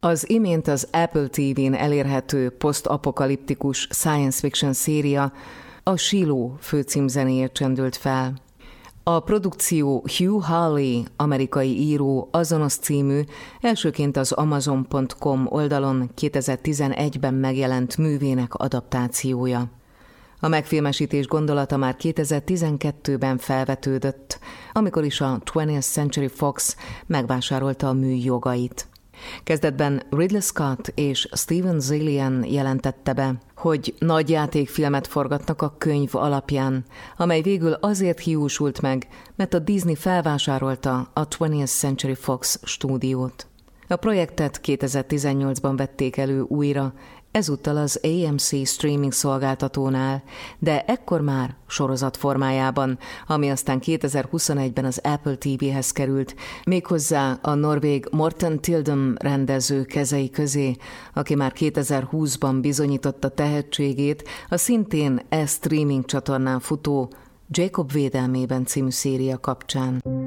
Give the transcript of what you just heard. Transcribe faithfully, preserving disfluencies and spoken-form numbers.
Az imént az Apple té vén elérhető posztapokaliptikus science fiction széria a Shiloh főcímzenéért csendült fel. A produkció Hugh Hawley, amerikai író azonos című, elsőként az amazon pont com oldalon kétezer-tizenegyben megjelent művének adaptációja. A megfilmesítés gondolata már kétezer-tizenkettőben felvetődött, amikor is a twentieth Century Fox megvásárolta a mű jogait. Kezdetben Ridley Scott és Steven Zaillian jelentette be, hogy nagy játékfilmet forgatnak a könyv alapján, amely végül azért hiúsult meg, mert a Disney felvásárolta a twentieth Century Fox stúdiót. A projektet kétezer-tizennyolcban vették elő újra, ezúttal az á em cé streaming szolgáltatónál, de ekkor már sorozat formájában, ami aztán kétezer-huszonegyben az Apple té véhez került, méghozzá a norvég Morten Tyldum rendező kezei közé, aki már kétezer-húszban bizonyította tehetségét a szintén e streaming csatornán futó Jacob védelmében című széria kapcsán.